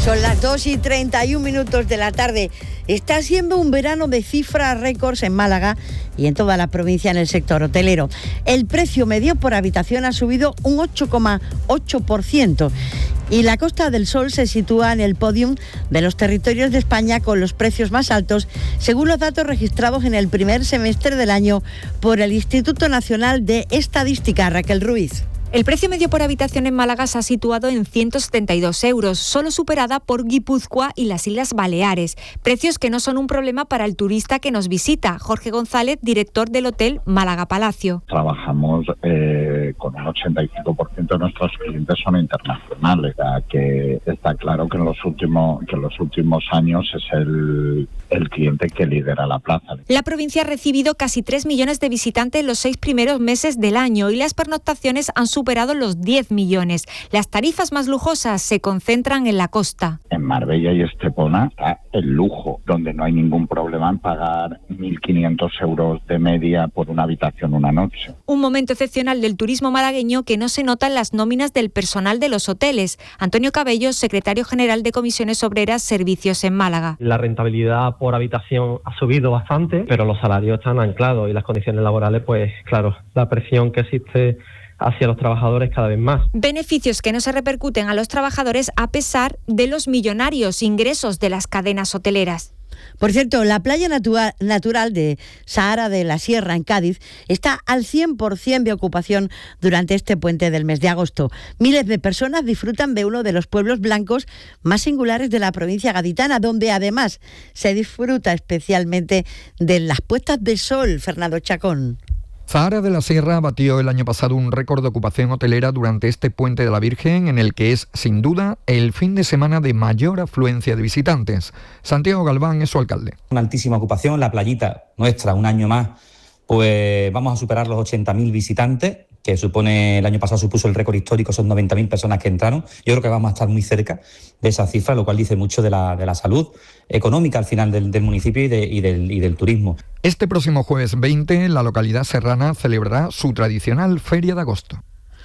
Son las 2:31 de la tarde. Está siendo un verano de cifras récords en Málaga y en toda la provincia en el sector hotelero. El precio medio por habitación ha subido un 8,8%. Y la Costa del Sol se sitúa en el podium de los territorios de España con los precios más altos, según los datos registrados en el primer semestre del año por el Instituto Nacional de Estadística. Raquel Ruiz. El precio medio por habitación en Málaga se ha situado en 172 euros, solo superada por Guipúzcoa y las Islas Baleares. Precios que no son un problema para el turista que nos visita. Jorge González, director del Hotel Málaga Palacio. Trabajamos con un 85% de nuestros clientes son internacionales, que está claro que en los últimos años es el cliente que lidera la plaza. La provincia ha recibido casi 3 millones de visitantes en los 6 primeros meses del año y las pernoctaciones han superado los 10 millones. Las tarifas más lujosas se concentran en la costa. En Marbella y Estepona está el lujo, donde no hay ningún problema en pagar 1.500 euros de media por una habitación una noche. Un momento excepcional del turismo malagueño que no se nota en las nóminas del personal de los hoteles. Antonio Cabello, secretario general de Comisiones Obreras Servicios en Málaga. La rentabilidad por habitación ha subido bastante, pero los salarios están anclados y las condiciones laborales, pues claro, la presión que existe hacia los trabajadores cada vez más. Beneficios que no se repercuten a los trabajadores a pesar de los millonarios ingresos de las cadenas hoteleras. Por cierto, la playa natural de Sahara de la Sierra, en Cádiz, está al 100% de ocupación durante este puente del mes de agosto. Miles de personas disfrutan de uno de los pueblos blancos más singulares de la provincia gaditana, donde además se disfruta especialmente de las puestas de sol. Fernando Chacón. Sahara de la Sierra batió el año pasado un récord de ocupación hotelera durante este Puente de la Virgen, en el que es, sin duda, el fin de semana de mayor afluencia de visitantes. Santiago Galván es su alcalde. Una altísima ocupación, la playita nuestra, un año más, pues vamos a superar los 80.000 visitantes, que supone, el año pasado supuso el récord histórico, son 90.000 personas que entraron. Yo creo que vamos a estar muy cerca de esa cifra, lo cual dice mucho de la salud económica al final del municipio y del turismo. Este próximo jueves 20, la localidad serrana celebrará su tradicional Feria de Agosto.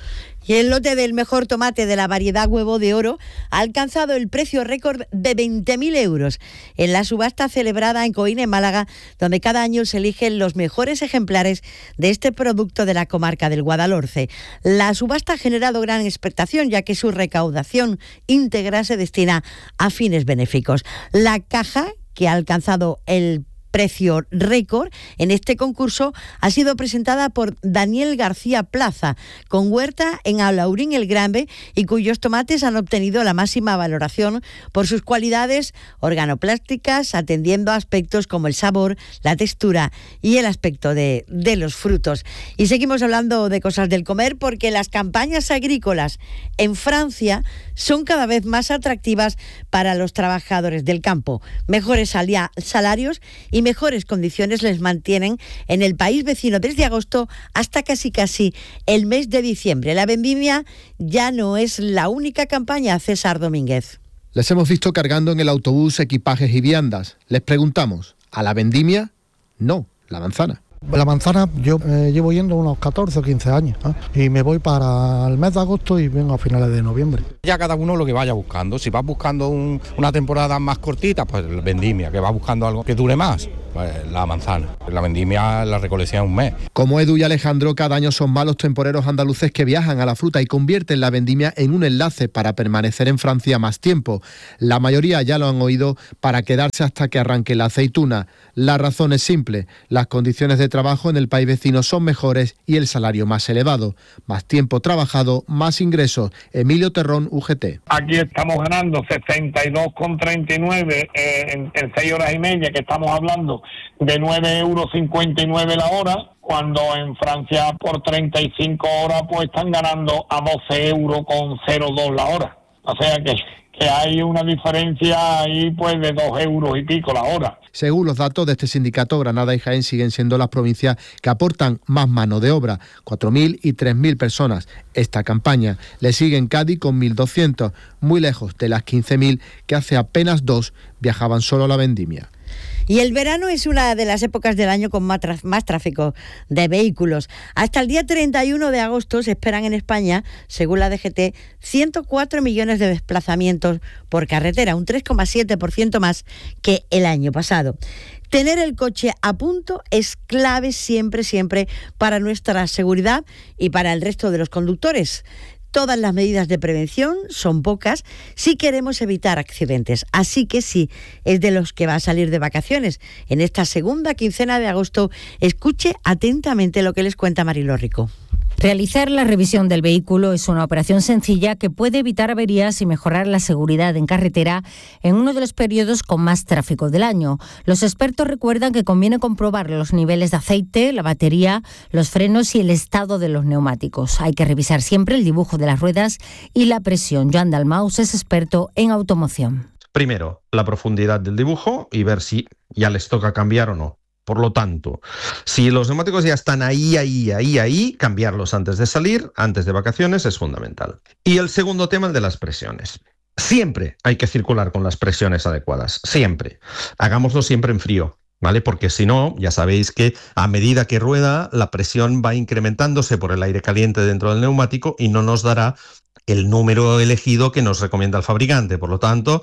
Y el lote del mejor tomate de la variedad Huevo de Oro ha alcanzado el precio récord de 20.000 euros en la subasta celebrada en Coín, en Málaga, donde cada año se eligen los mejores ejemplares de este producto de la comarca del Guadalhorce. La subasta ha generado gran expectación, ya que su recaudación íntegra se destina a fines benéficos. La caja, que ha alcanzado el precio récord en este concurso, ha sido presentada por Daniel García Plaza, con huerta en Alaurín el Grande, y cuyos tomates han obtenido la máxima valoración por sus cualidades organoplásticas, atendiendo a aspectos como el sabor, la textura y el aspecto de los frutos. Y seguimos hablando de cosas del comer, porque las campañas agrícolas en Francia son cada vez más atractivas para los trabajadores del campo. Mejores salarios y mejores condiciones les mantienen en el país vecino desde agosto hasta casi el mes de diciembre. La vendimia ya no es la única campaña. César Domínguez. Les hemos visto cargando en el autobús equipajes y viandas. Les preguntamos, ¿a la vendimia? No, la manzana. La manzana yo llevo yendo unos 14 o 15 años, y me voy para el mes de agosto y vengo a finales de noviembre. Ya cada uno lo que vaya buscando. Si vas buscando una temporada más cortita, pues la vendimia. Que vas buscando algo que dure más, pues la manzana. La vendimia, la recolección es un mes. Como Edu y Alejandro, cada año son más los temporeros andaluces que viajan a la fruta y convierten la vendimia en un enlace para permanecer en Francia más tiempo. La mayoría ya lo han oído, para quedarse hasta que arranque la aceituna. La razón es simple: las condiciones de trabajo en el país vecino son mejores y el salario más elevado. Más tiempo trabajado, más ingresos. Emilio Terrón, UGT. Aquí estamos ganando 62,39 en 6 horas y media, que estamos hablando de 9,59 € la hora, cuando en Francia por 35 horas pues están ganando a 12,02 € la hora. O sea que hay una diferencia ahí pues de 2 euros y pico la hora. Según los datos de este sindicato, Granada y Jaén siguen siendo las provincias que aportan más mano de obra, 4.000 y 3.000 personas. Esta campaña le sigue en Cádiz con 1.200, muy lejos de las 15.000 que hace apenas 2 viajaban solo a la vendimia. Y el verano es una de las épocas del año con más tráfico de vehículos. Hasta el día 31 de agosto se esperan en España, según la DGT, 104 millones de desplazamientos por carretera, un 3,7% más que el año pasado. Tener el coche a punto es clave siempre para nuestra seguridad y para el resto de los conductores. Todas las medidas de prevención son pocas si queremos evitar accidentes. Así que si es de los que va a salir de vacaciones en esta segunda quincena de agosto, escuche atentamente lo que les cuenta Mariló Rico. Realizar la revisión del vehículo es una operación sencilla que puede evitar averías y mejorar la seguridad en carretera en uno de los periodos con más tráfico del año. Los expertos recuerdan que conviene comprobar los niveles de aceite, la batería, los frenos y el estado de los neumáticos. Hay que revisar siempre el dibujo de las ruedas y la presión. Joan Dalmau es experto en automoción. Primero, la profundidad del dibujo y ver si ya les toca cambiar o no. Por lo tanto, si los neumáticos ya están ahí, cambiarlos antes de salir, antes de vacaciones, es fundamental. Y el segundo tema, el de las presiones. Siempre hay que circular con las presiones adecuadas, siempre. Hagámoslo siempre en frío, ¿vale? Porque si no, ya sabéis que a medida que rueda, la presión va incrementándose por el aire caliente dentro del neumático y no nos dará el número elegido que nos recomienda el fabricante. Por lo tanto,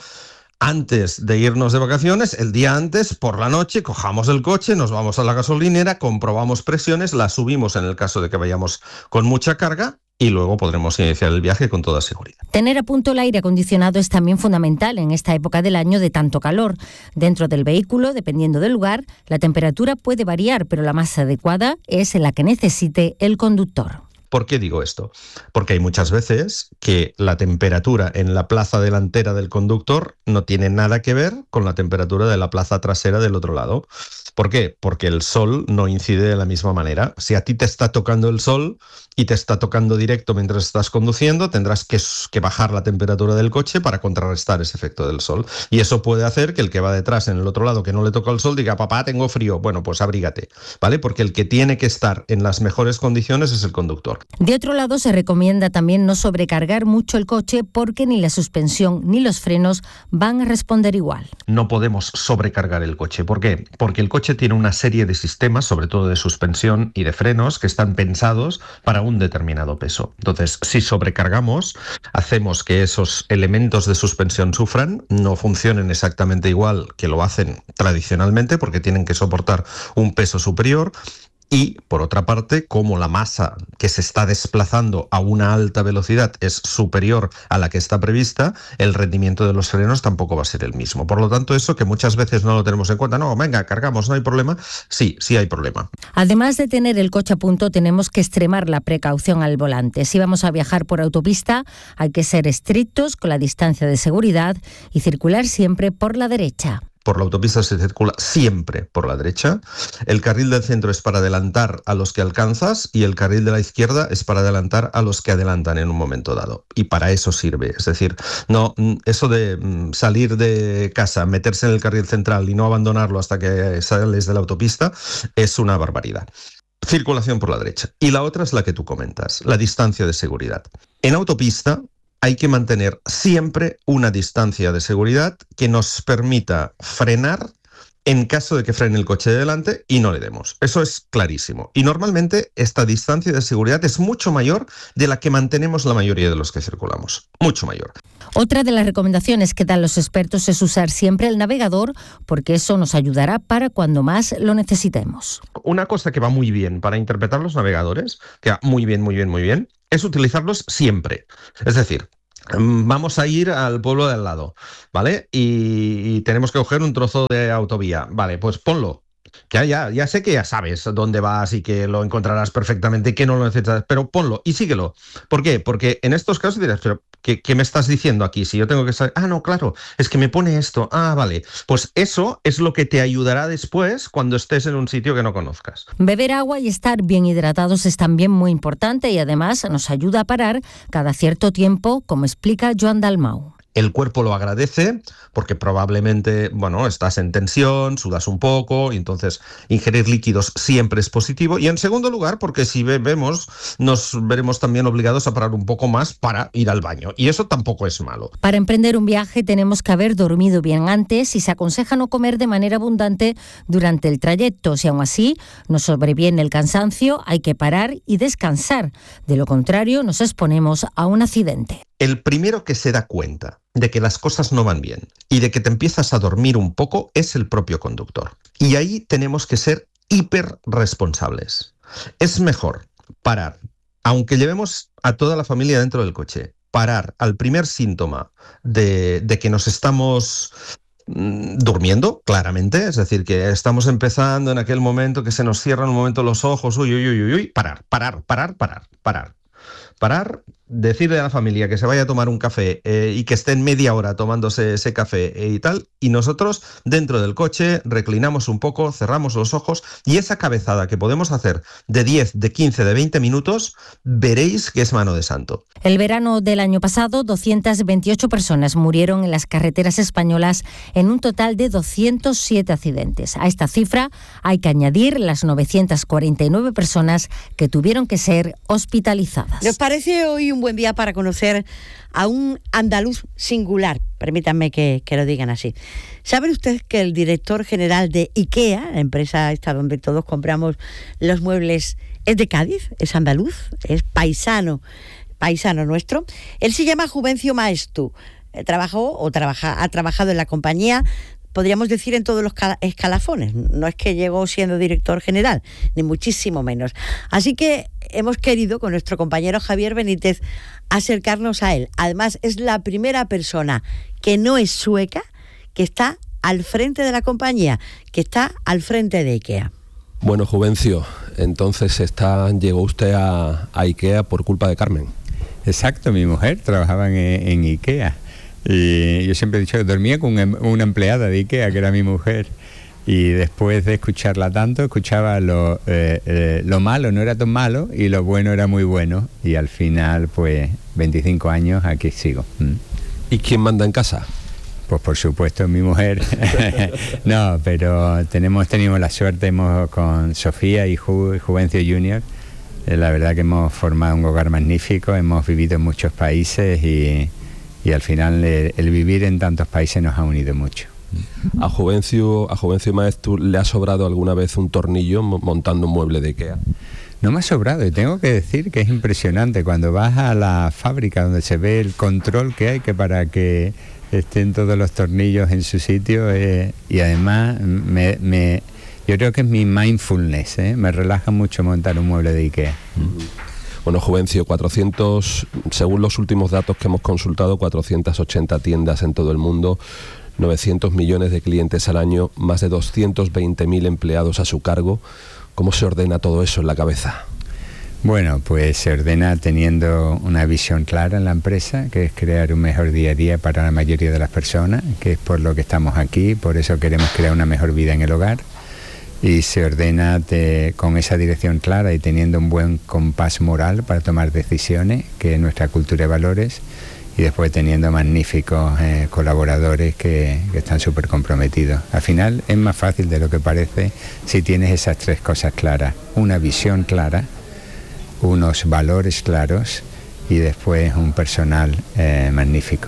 antes de irnos de vacaciones, el día antes, por la noche, cojamos el coche, nos vamos a la gasolinera, comprobamos presiones, las subimos en el caso de que vayamos con mucha carga y luego podremos iniciar el viaje con toda seguridad. Tener a punto el aire acondicionado es también fundamental en esta época del año de tanto calor. Dentro del vehículo, dependiendo del lugar, la temperatura puede variar, pero la más adecuada es la que necesite el conductor. ¿Por qué digo esto? Porque hay muchas veces que la temperatura en la plaza delantera del conductor no tiene nada que ver con la temperatura de la plaza trasera del otro lado. ¿Por qué? Porque el sol no incide de la misma manera. Si a ti te está tocando el sol y te está tocando directo mientras estás conduciendo, tendrás que bajar la temperatura del coche para contrarrestar ese efecto del sol. Y eso puede hacer que el que va detrás en el otro lado, que no le toca el sol, diga, papá, tengo frío. Bueno, pues abrígate, ¿vale? Porque el que tiene que estar en las mejores condiciones es el conductor. De otro lado, se recomienda también no sobrecargar mucho el coche porque ni la suspensión ni los frenos van a responder igual. No podemos sobrecargar el coche. ¿Por qué? Porque el coche tiene una serie de sistemas, sobre todo de suspensión y de frenos, que están pensados para un determinado peso. Entonces, si sobrecargamos, hacemos que esos elementos de suspensión sufran, no funcionen exactamente igual que lo hacen tradicionalmente, porque tienen que soportar un peso superior. Y, por otra parte, como la masa que se está desplazando a una alta velocidad es superior a la que está prevista, el rendimiento de los frenos tampoco va a ser el mismo. Por lo tanto, eso que muchas veces no lo tenemos en cuenta, no, venga, cargamos, no hay problema. Sí hay problema. Además de tener el coche a punto, tenemos que extremar la precaución al volante. Si vamos a viajar por autopista, hay que ser estrictos con la distancia de seguridad y circular siempre por la derecha. Por la autopista se circula siempre por la derecha. El carril del centro es para adelantar a los que alcanzas y el carril de la izquierda es para adelantar a los que adelantan en un momento dado. Y para eso sirve. Es decir, no, eso de salir de casa, meterse en el carril central y no abandonarlo hasta que sales de la autopista es una barbaridad. Circulación por la derecha. Y la otra es la que tú comentas, la distancia de seguridad. En autopista hay que mantener siempre una distancia de seguridad que nos permita frenar en caso de que frene el coche de delante y no le demos. Eso es clarísimo. Y normalmente esta distancia de seguridad es mucho mayor de la que mantenemos la mayoría de los que circulamos. Mucho mayor. Otra de las recomendaciones que dan los expertos es usar siempre el navegador porque eso nos ayudará para cuando más lo necesitemos. Una cosa que va muy bien para interpretar los navegadores, que va muy bien, es utilizarlos siempre. Es decir, vamos a ir al pueblo de al lado, ¿vale? Y tenemos que coger un trozo de autovía. Vale, pues ponlo. Ya sé que ya sabes dónde vas y que lo encontrarás perfectamente y que no lo necesitas, pero ponlo y síguelo. ¿Por qué? Porque en estos casos dirás, pero ¿qué me estás diciendo aquí? Si yo tengo que saber, no, claro, es que me pone esto, vale. Pues eso es lo que te ayudará después cuando estés en un sitio que no conozcas. Beber agua y estar bien hidratados es también muy importante y además nos ayuda a parar cada cierto tiempo, como explica Joan Dalmau. El cuerpo lo agradece porque probablemente, bueno, estás en tensión, sudas un poco y entonces ingerir líquidos siempre es positivo. Y en segundo lugar, porque si bebemos, nos veremos también obligados a parar un poco más para ir al baño. Y eso tampoco es malo. Para emprender un viaje tenemos que haber dormido bien antes y se aconseja no comer de manera abundante durante el trayecto. Si aún así nos sobreviene el cansancio, hay que parar y descansar. De lo contrario, nos exponemos a un accidente. El primero que se da cuenta de que las cosas no van bien y de que te empiezas a dormir un poco es el propio conductor. Y ahí tenemos que ser hiper responsables. Es mejor parar, aunque llevemos a toda la familia dentro del coche, parar al primer síntoma de que nos estamos durmiendo, claramente, es decir, que estamos empezando en aquel momento que se nos cierran un momento los ojos, parar, decirle a la familia que se vaya a tomar un café y que estén media hora tomándose ese café y tal, y nosotros dentro del coche reclinamos un poco, cerramos los ojos y esa cabezada que podemos hacer de 10, de 15, de 20 minutos, veréis que es mano de santo. El verano del año pasado, 228 personas murieron en las carreteras españolas en un total de 207 accidentes. A esta cifra hay que añadir las 949 personas que tuvieron que ser hospitalizadas. ¿Nos parece hoy un buen día para conocer a un andaluz singular? Permítanme que lo digan así. ¿Saben ustedes que el director general de IKEA, la empresa esta donde todos compramos los muebles, es de Cádiz, es andaluz, es paisano nuestro? Él se llama Juvencio Maestu. Ha trabajado en la compañía, podríamos decir, en todos los escalafones. No es que llegó siendo director general, ni muchísimo menos. Así que hemos querido, con nuestro compañero Javier Benítez, acercarnos a él. Además, es la primera persona que no es sueca, que está al frente de la compañía, que está al frente de IKEA. Bueno, Juvencio, entonces llegó usted a IKEA por culpa de Carmen. Exacto, mi mujer trabajaba en IKEA. Y yo siempre he dicho que dormía con una empleada de IKEA, que era mi mujer. Y después de escucharla tanto, escuchaba lo malo no era tan malo y lo bueno era muy bueno. Y al final, pues, 25 años, aquí sigo. ¿Y quién manda en casa? Pues por supuesto mi mujer. No, pero tenemos la suerte con Sofía y Juvencio Junior. La verdad que hemos formado un hogar magnífico, hemos vivido en muchos países y al final el vivir en tantos países nos ha unido mucho. ¿A Juvencio Maestu le ha sobrado alguna vez un tornillo montando un mueble de IKEA? No me ha sobrado, y tengo que decir que es impresionante cuando vas a la fábrica donde se ve el control que hay para que estén todos los tornillos en su sitio, y además yo creo que es mi mindfulness, me relaja mucho montar un mueble de IKEA. Bueno, Juvencio, según los últimos datos que hemos consultado, 480 tiendas en todo el mundo, 900 millones de clientes al año, más de 220.000 empleados a su cargo. ¿Cómo se ordena todo eso en la cabeza? Bueno, pues se ordena teniendo una visión clara en la empresa, que es crear un mejor día a día para la mayoría de las personas, que es por lo que estamos aquí, por eso queremos crear una mejor vida en el hogar. Y se ordena con esa dirección clara y teniendo un buen compás moral para tomar decisiones, que es nuestra cultura de valores, y después teniendo magníficos colaboradores que están súper comprometidos. Al final es más fácil de lo que parece si tienes esas tres cosas claras: una visión clara, unos valores claros y después un personal magnífico.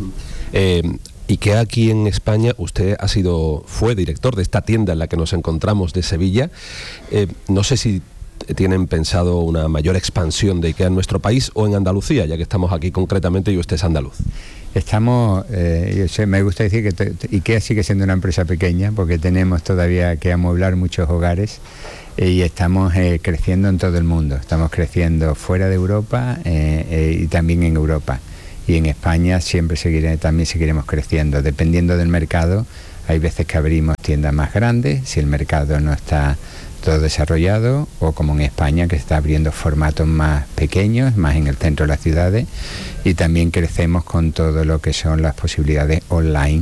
IKEA aquí en España, usted fue director de esta tienda en la que nos encontramos de Sevilla. No sé si tienen pensado una mayor expansión de IKEA en nuestro país o en Andalucía, ya que estamos aquí concretamente y usted es andaluz. Me gusta decir que IKEA sigue siendo una empresa pequeña porque tenemos todavía que amueblar muchos hogares y estamos creciendo en todo el mundo. Estamos creciendo fuera de Europa y también en Europa. Y en España también seguiremos creciendo. Dependiendo del mercado, hay veces que abrimos tiendas más grandes, si el mercado no está todo desarrollado, o como en España, que se está abriendo formatos más pequeños, más en el centro de las ciudades, y también crecemos con todo lo que son las posibilidades online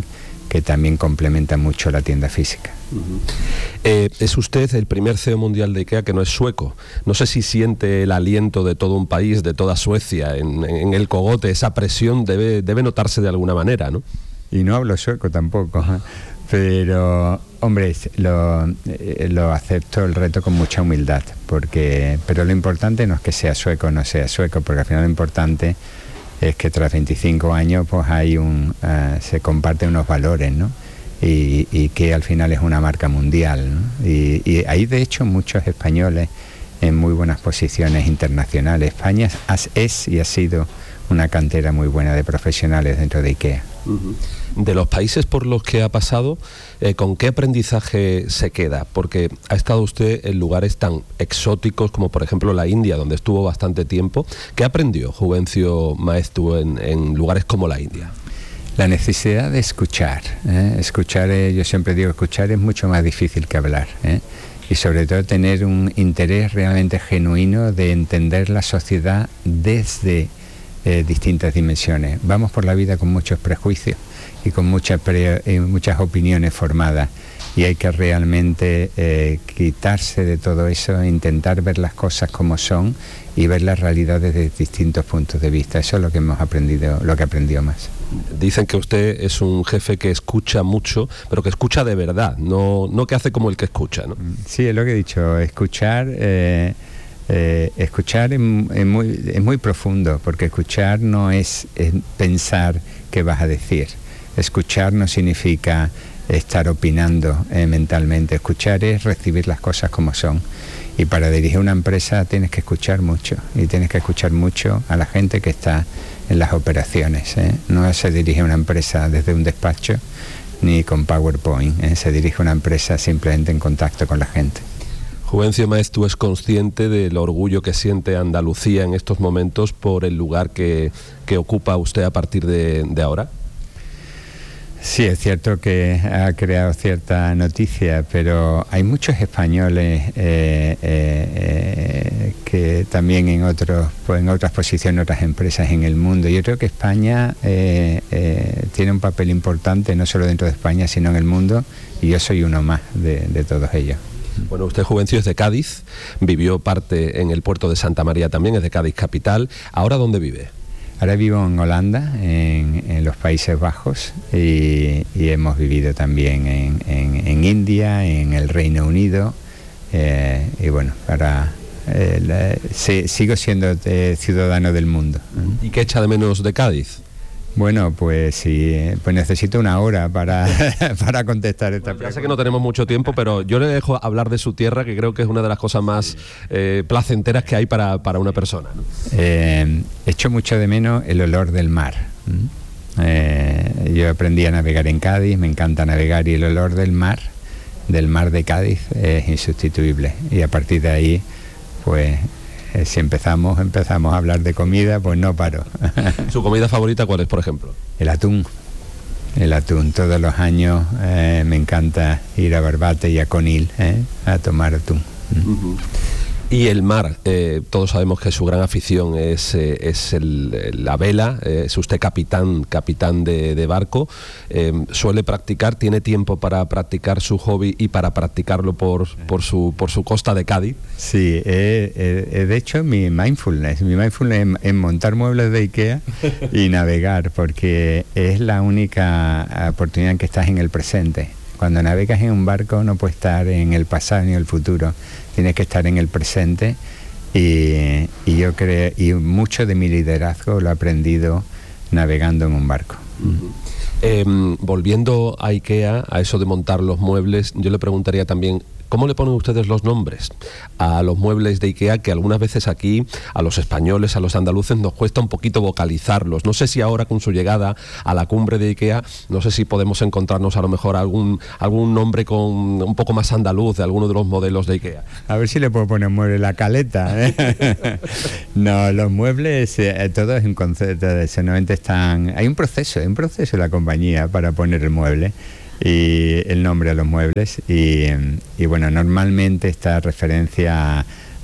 que también complementa mucho la tienda física. Es usted el primer CEO mundial de IKEA que no es sueco. No sé si siente el aliento de todo un país, de toda Suecia, en el cogote. Esa presión debe notarse de alguna manera, ¿no? Y no hablo sueco tampoco, pero hombre, lo acepto el reto con mucha humildad, pero lo importante no es que sea sueco o no sea sueco, porque al final lo importante es que tras 25 años pues se comparten unos valores, ¿no? Y que al final es una marca mundial, ¿no? Y hay de hecho muchos españoles en muy buenas posiciones internacionales. España es y ha sido una cantera muy buena de profesionales dentro de IKEA. De los países por los que ha pasado, ¿con qué aprendizaje se queda? Porque ha estado usted en lugares tan exóticos como por ejemplo la India, donde estuvo bastante tiempo. ¿Qué aprendió Juvencio Maestu en lugares como la India? La necesidad de escuchar. Escuchar, yo siempre digo, escuchar es mucho más difícil que hablar. Y sobre todo tener un interés realmente genuino de entender la sociedad desde distintas dimensiones. Vamos por la vida con muchos prejuicios y con muchas opiniones formadas, y hay que realmente quitarse de todo eso, intentar ver las cosas como son y ver las realidades desde distintos puntos de vista. Eso es lo que hemos aprendido, lo que aprendió más. Dicen que usted es un jefe que escucha mucho, pero que escucha de verdad, no que hace como el que escucha, ¿no? Sí, es lo que he dicho, escuchar es muy profundo, porque escuchar no es pensar qué vas a decir. Escuchar no significa estar opinando mentalmente. Escuchar es recibir las cosas como son. Y para dirigir una empresa tienes que escuchar mucho, y tienes que escuchar mucho a la gente que está en las operaciones. No se dirige una empresa desde un despacho ni con PowerPoint. Se dirige una empresa simplemente en contacto con la gente. Juvencio Maestu es consciente del orgullo que siente Andalucía en estos momentos por el lugar que ocupa usted a partir de ahora. Sí, es cierto que ha creado cierta noticia, pero hay muchos españoles que también en otras posiciones, otras empresas en el mundo. Yo creo que España tiene un papel importante, no solo dentro de España, sino en el mundo, y yo soy uno más de todos ellos. Bueno, usted, Juvencio, es de Cádiz, vivió parte en el puerto de Santa María también, es de Cádiz capital. ¿Ahora dónde vive? Ahora vivo en Holanda, en los Países Bajos, y hemos vivido también en India, en el Reino Unido, y bueno, ahora sigo siendo ciudadano del mundo. ¿Y qué echa de menos de Cádiz? Bueno, pues sí, pues necesito una hora para contestar esta pregunta. Ya sé que no tenemos mucho tiempo, pero yo le dejo hablar de su tierra, que creo que es una de las cosas más placenteras que hay para una persona, ¿no? Echo mucho de menos el olor del mar. Yo aprendí a navegar en Cádiz, me encanta navegar, y el olor del mar de Cádiz es insustituible. Y a partir de ahí, pues si empezamos a hablar de comida, pues no paro. ¿Su comida favorita cuál es, por ejemplo? El atún. Todos los años me encanta ir a Barbate y a Conil a tomar atún. Y el mar, todos sabemos que su gran afición es la vela, es usted capitán de barco, suele practicar, tiene tiempo para practicar su hobby y para practicarlo por su costa de Cádiz. Sí, de hecho mi mindfulness es montar muebles de IKEA y navegar, porque es la única oportunidad en que estás en el presente. Cuando navegas en un barco no puedes estar en el pasado ni el futuro, tienes que estar en el presente, y yo creo, y mucho de mi liderazgo lo he aprendido navegando en un barco. Volviendo a IKEA, a eso de montar los muebles, yo le preguntaría también, ¿cómo le ponen ustedes los nombres a los muebles de IKEA, que algunas veces aquí a los españoles, a los andaluces, nos cuesta un poquito vocalizarlos? No sé si ahora, con su llegada a la cumbre de IKEA, no sé si podemos encontrarnos a lo mejor algún nombre con un poco más andaluz de alguno de los modelos de IKEA. A ver si le puedo poner mueble la caleta. No, los muebles, todo es un concepto, solamente están... Hay un proceso en la compañía para poner el mueble y el nombre a los muebles, y bueno, normalmente esta referencia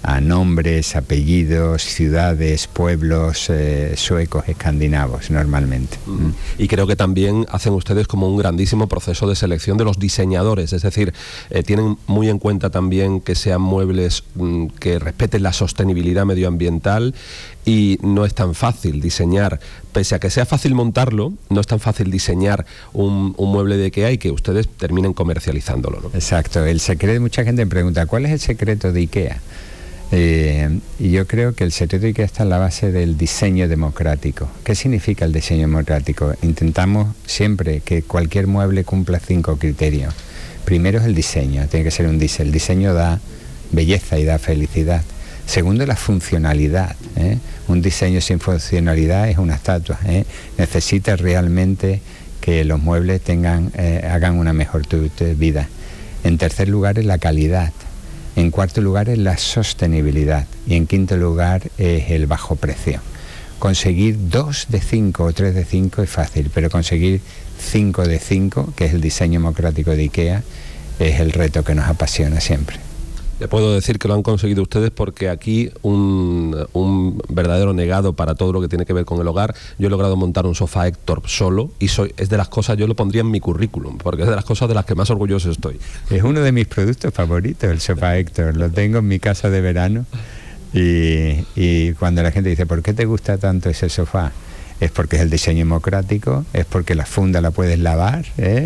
a nombres, apellidos, ciudades, pueblos suecos, escandinavos, normalmente. Y creo que también hacen ustedes como un grandísimo proceso de selección de los diseñadores, es decir, tienen muy en cuenta también que sean muebles que respeten la sostenibilidad medioambiental, y no es tan fácil diseñar, pese a que sea fácil montarlo, no es tan fácil diseñar un mueble de IKEA y que ustedes terminen comercializándolo, ¿no? Exacto, el secreto, mucha gente me pregunta, ¿cuál es el secreto de IKEA? Y yo creo que el secreto de IKEA está en la base del diseño democrático. ¿Qué significa el diseño democrático? Intentamos siempre que cualquier mueble cumpla 5 criterios. Primero es el diseño, tiene que ser un diseño. El diseño da belleza y da felicidad. Segundo, la funcionalidad. Un diseño sin funcionalidad es una estatua. Necesita realmente que los muebles hagan una mejor vida. En tercer lugar es la calidad. En cuarto lugar es la sostenibilidad. Y en quinto lugar es el bajo precio. Conseguir 2 de 5 o 3 de 5 es fácil, pero conseguir 5 de 5, que es el diseño democrático de IKEA, es el reto que nos apasiona siempre. Le puedo decir que lo han conseguido ustedes porque aquí un verdadero negado para todo lo que tiene que ver con el hogar. Yo he logrado montar un sofá Héctor solo y es de las cosas, yo lo pondría en mi currículum, porque es de las cosas de las que más orgulloso estoy. Es uno de mis productos favoritos, el sofá Héctor. Lo tengo en mi casa de verano y cuando la gente dice, ¿por qué te gusta tanto ese sofá? Es porque es el diseño democrático, es porque la funda la puedes lavar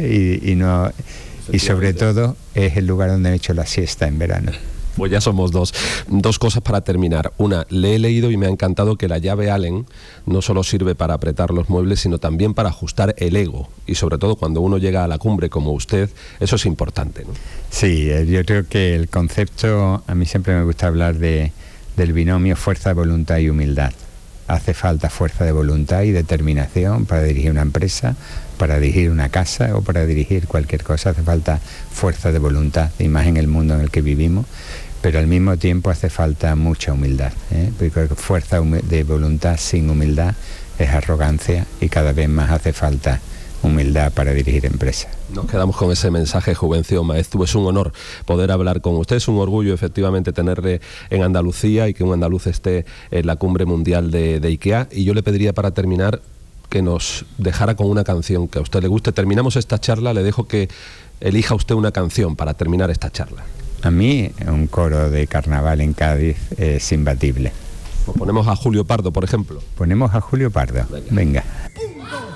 y sobre todo es el lugar donde he hecho la siesta en verano. Pues ya somos dos. Dos cosas para terminar. Una, le he leído y me ha encantado que la llave Allen no solo sirve para apretar los muebles, sino también para ajustar el ego. Y sobre todo cuando uno llega a la cumbre como usted, eso es importante, ¿no? Sí, yo creo que el concepto, a mí siempre me gusta hablar del binomio fuerza de voluntad y humildad. Hace falta fuerza de voluntad y determinación para dirigir una empresa, para dirigir una casa o para dirigir cualquier cosa. Hace falta fuerza de voluntad, y más en el mundo en el que vivimos, pero al mismo tiempo hace falta mucha humildad, porque fuerza de voluntad sin humildad es arrogancia, y cada vez más hace falta humildad para dirigir empresas. Nos quedamos con ese mensaje, Juvencio Maeztu. Es un honor poder hablar con usted, es un orgullo efectivamente tenerle en Andalucía y que un andaluz esté en la cumbre mundial de IKEA. Y yo le pediría para terminar que nos dejara con una canción que a usted le guste. Terminamos esta charla, le dejo que elija usted una canción para terminar esta charla. A mí un coro de carnaval en Cádiz es imbatible. Pues ponemos a Julio Pardo, por ejemplo. Ponemos a Julio Pardo. Venga.